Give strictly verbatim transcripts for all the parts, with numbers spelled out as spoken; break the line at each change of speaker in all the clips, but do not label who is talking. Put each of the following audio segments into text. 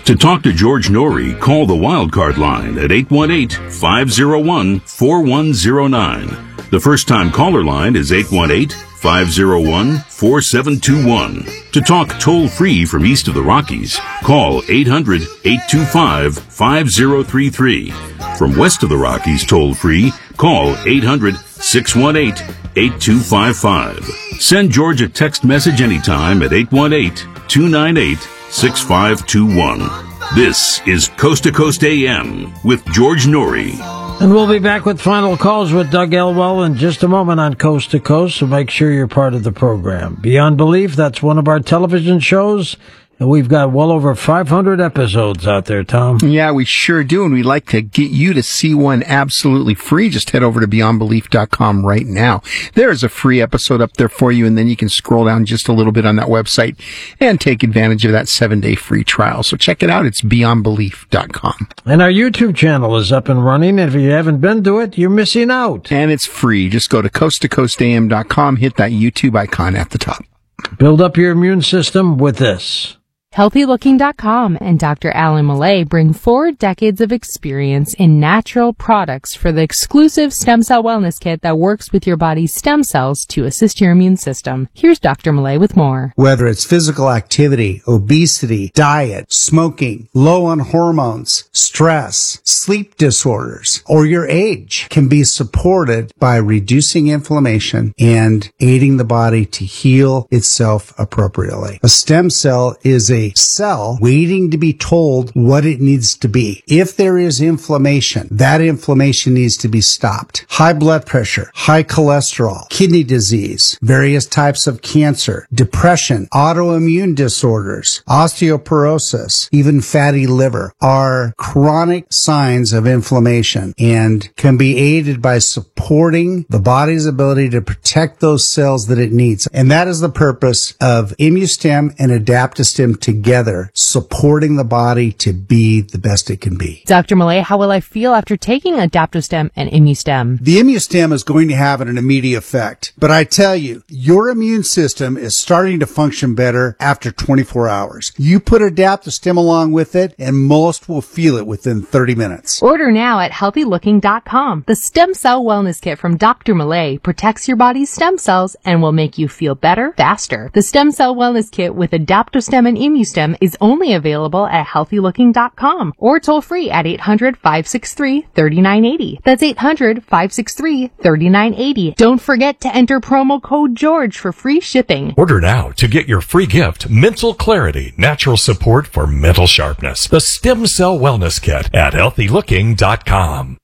To talk to George Norrie, call the Wildcard line at eight one eight, five oh one, four one oh nine. The first-time caller line is eight one eight, five oh one, four seven two one. To talk toll-free from east of the Rockies, call eight hundred, eight two five, five oh three three. From west of the Rockies toll-free, call eight hundred, six one eight, eight two five five. Send George a text message anytime at eight one eight, two nine eight, six five two one. This is Coast to Coast A M with George Norrie.
And we'll be back with final calls with Doug Elwell in just a moment on Coast to Coast, so make sure you're part of the program. Beyond Belief, that's one of our television shows, and we've got well over five hundred episodes out there, Tom.
Yeah, we sure do, and we'd like to get you to see one absolutely free. Just head over to beyond belief dot com right now. There's a free episode up there for you, and then you can scroll down just a little bit on that website and take advantage of that seven-day free trial. So check it out. It's beyond belief dot com.
And our YouTube channel is up and running. If you haven't been to it, you're missing out.
And it's free. Just go to coast to coast a m dot com, hit that YouTube icon at the top.
Build up your immune system with this.
healthy looking dot com and Doctor Alan Millay bring four decades of experience in natural products for the exclusive Stem Cell Wellness Kit that works with your body's stem cells to assist your immune system. Here's Doctor Millay with more.
Whether it's physical activity, obesity, diet, smoking, low on hormones, stress, sleep disorders, or your age can be supported by reducing inflammation and aiding the body to heal itself appropriately. A stem cell is a cell waiting to be told what it needs to be. If there is inflammation, that inflammation needs to be stopped. High blood pressure, high cholesterol, kidney disease, various types of cancer, depression, autoimmune disorders, osteoporosis, even fatty liver are chronic signs of inflammation and can be aided by supporting the body's ability to protect those cells that it needs. And that is the purpose of ImmuStem and Adaptostem together, supporting the body to be the best it can be.
Doctor Millay, how will I feel after taking Adaptostem and ImmuStem?
The ImmuStem is going to have an immediate effect, but I tell you, your immune system is starting to function better after twenty-four hours. You put Adaptostem along with it, and most will feel it within thirty minutes.
Order now at healthy looking dot com. The Stem Cell Wellness Kit from Doctor Millay protects your body's stem cells and will make you feel better, faster. The Stem Cell Wellness Kit with Adaptostem and ImmuStem is only available at healthy looking dot com or toll free at eight hundred, five six three, three nine eight zero. That's eight hundred, five six three, three nine eight zero. Don't forget to enter promo code George for free shipping.
Order now to get your free gift, Mental Clarity, Natural Support for Mental Sharpness. The Stem Cell Wellness Kit at healthy looking dot com.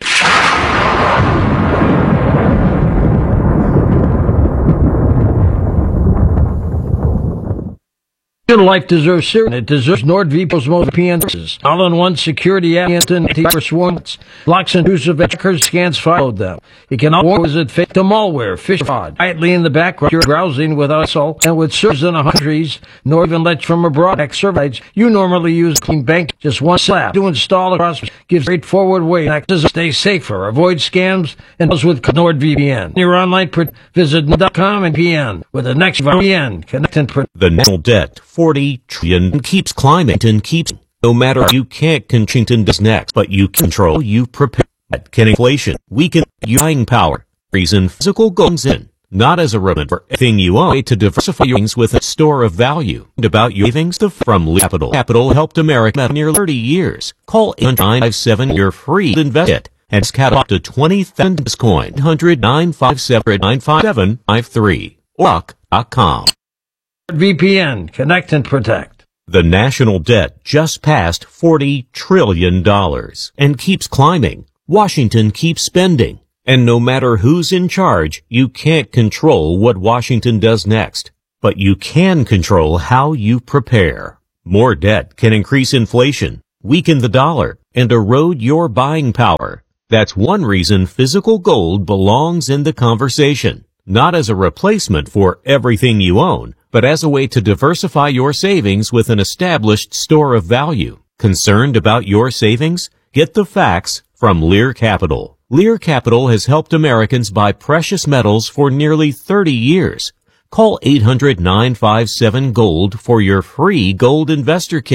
Your life deserves serious. It deserves NordVPN's most P N services. All-in-one security app, instant antivirus warnings, blocks intrusive hackers, scans, followed them. It can always visit fake to malware, phish fraud. Quietly in the background, you're browsing without assault, and with servers in a hundred countries, nor even let from abroad. Servers you normally use clean bank, just one slap to install across gives straightforward way to stay safer, avoid scams, and those with NordVPN. Your online print, visit nord dot com and P N with the next V P N. Connect and print.
The national debt. forty trillion dollars keeps climbing and keeps no matter you can't Washington does next, but you control you prepare can inflation weaken your buying power. Reason physical goals in not as a remnant for everything you owe to diversify your things with a store of value. And about your savings from Lear Capital. Capital helped America for nearly thirty years. Call eight nine five seven your free invest it and scat up to twenty thousand coin one hundred nine five seven nine five seven five three or rock dot com.
V P N, connect and protect.
The national debt just passed forty trillion dollars and keeps climbing. Washington keeps spending. And no matter who's in charge, you can't control what Washington does next. But you can control how you prepare. More debt can increase inflation, weaken the dollar, and erode your buying power. That's one reason physical gold belongs in the conversation. Not as a replacement for everything you own, but as a way to diversify your savings with an established store of value. Concerned about your savings? Get the facts from Lear Capital. Lear Capital has helped Americans buy precious metals for nearly thirty years. Call eight hundred nine five seven gold for your free gold investor kit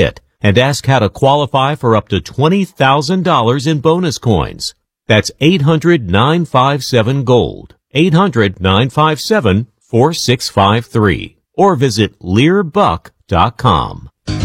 and ask how to qualify for up to twenty thousand dollars in bonus coins. That's eight hundred, nine five seven, GOLD. eight hundred, nine five seven, four six five three. Or visit Lear Buck dot com.